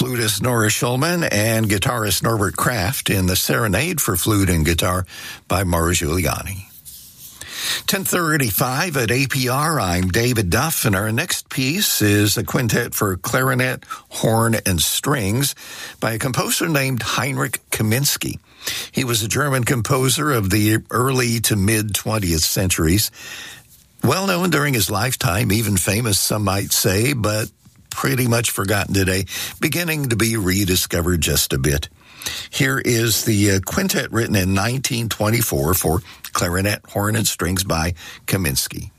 flutist Nora Schulman and guitarist Norbert Kraft in the Serenade for Flute and Guitar by Mauro Giuliani. 10:35 at APR, I'm David Duff, and our next piece is a quintet for clarinet, horn, and strings by a composer named Heinrich Kaminski. He was a German composer of the early to mid-20th centuries, well known during his lifetime, even famous, some might say, but pretty much forgotten today, beginning to be rediscovered just a bit. Here is the quintet written in 1924 for clarinet, horn, and strings by Kaminski.